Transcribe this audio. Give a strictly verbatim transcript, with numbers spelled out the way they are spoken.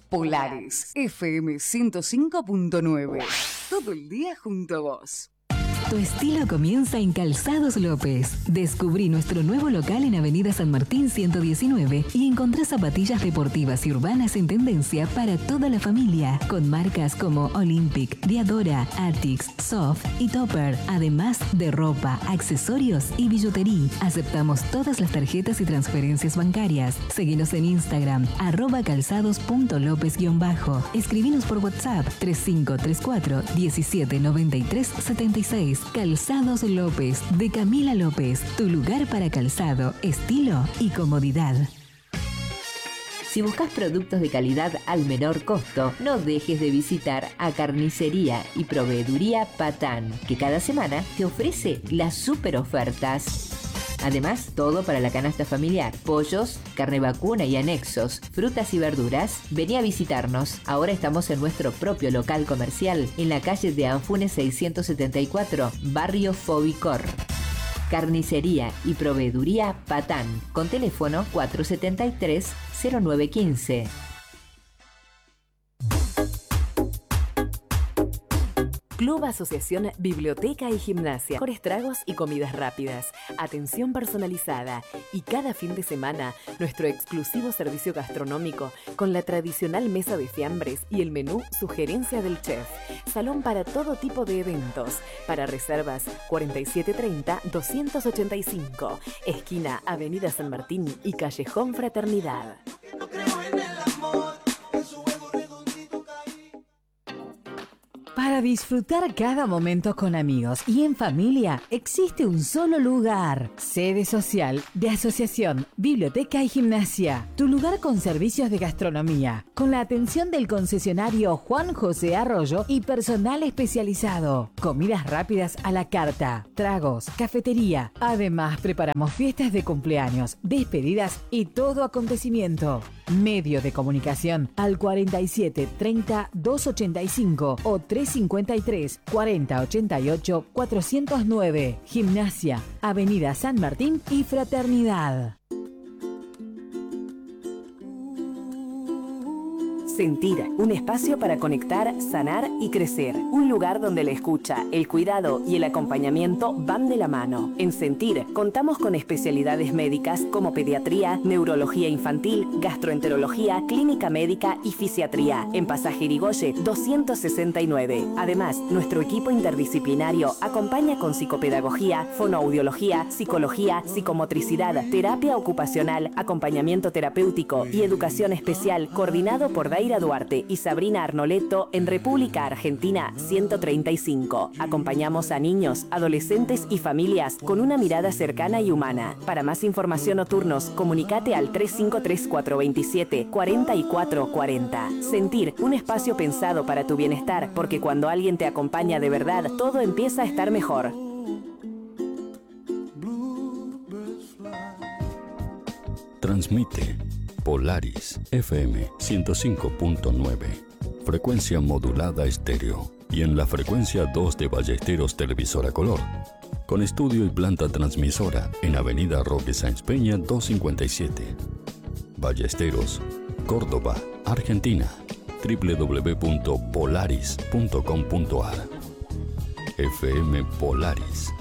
Polaris, F M ciento cinco punto nueve. Todo el día junto a vos. Tu estilo comienza en Calzados López. Descubrí nuestro nuevo local en Avenida San Martín ciento diecinueve y encontrá zapatillas deportivas y urbanas en tendencia para toda la familia, con marcas como Olympic, Diadora, Atix, Soft y Topper, además de ropa, accesorios y billutería. Aceptamos todas las tarjetas y transferencias bancarias. Seguinos en Instagram, arroba calzados punto lópez guión bajo. Escribinos por WhatsApp tres cinco tres cuatro, diecisiete noventa y tres setenta y seis. Calzados López, de Camila López, tu lugar para calzado, estilo y comodidad. Si buscas productos de calidad al menor costo, no dejes de visitar a Carnicería y Proveeduría Patán, que cada semana te ofrece las super ofertas. Además, todo para la canasta familiar, pollos, carne vacuna y anexos, frutas y verduras. Vení a visitarnos. Ahora estamos en nuestro propio local comercial, en la calle de Anfunes seiscientos setenta y cuatro, barrio Fobicor. Carnicería y Proveeduría Patán, con teléfono cuatro siete tres, cero nueve uno cinco. Club Asociación Biblioteca y Gimnasia. Por estragos y comidas rápidas. Atención personalizada. Y cada fin de semana, nuestro exclusivo servicio gastronómico con la tradicional mesa de fiambres y el menú sugerencia del chef. Salón para todo tipo de eventos. Para reservas, cuarenta y siete treinta, doscientos ochenta y cinco. Esquina Avenida San Martín y Callejón Fraternidad. No creo en el amor, en su juego redondito caí. Para disfrutar cada momento con amigos y en familia, existe un solo lugar. Sede social de Asociación Biblioteca y Gimnasia. Tu lugar con servicios de gastronomía, con la atención del concesionario Juan José Arroyo y personal especializado. Comidas rápidas a la carta, tragos, cafetería. Además, preparamos fiestas de cumpleaños, despedidas y todo acontecimiento. Medio de comunicación al cuarenta y siete treinta, doscientos ochenta y cinco o trescientos cincuenta y tres, cuarenta ochenta y ocho, cuatrocientos nueve. Gimnasia, Avenida San Martín y Fraternidad. Sentir, un espacio para conectar, sanar y crecer. Un lugar donde la escucha, el cuidado y el acompañamiento van de la mano. En Sentir, contamos con especialidades médicas como pediatría, neurología infantil, gastroenterología, clínica médica y fisiatría. En Pasaje Irigoyen doscientos sesenta y nueve. Además, nuestro equipo interdisciplinario acompaña con psicopedagogía, fonoaudiología, psicología, psicomotricidad, terapia ocupacional, acompañamiento terapéutico y educación especial, coordinado por Daira Duarte y Sabrina Arnoletto en República Argentina ciento treinta y cinco. Acompañamos a niños, adolescentes y familias con una mirada cercana y humana. Para más información o turnos, comunicate al tres cinco tres, cuatro dos siete, cuatro cuatro cuatro cero. Sentir, un espacio pensado para tu bienestar, porque cuando alguien te acompaña de verdad, todo empieza a estar mejor. Transmite Polaris F M ciento cinco punto nueve, frecuencia modulada estéreo, y en la frecuencia dos de Ballesteros Televisora Color, con estudio y planta transmisora en Avenida Roque Sáenz Peña doscientos cincuenta y siete, Ballesteros, Córdoba, Argentina. doble u doble u doble u punto polaris punto com punto a r. F M Polaris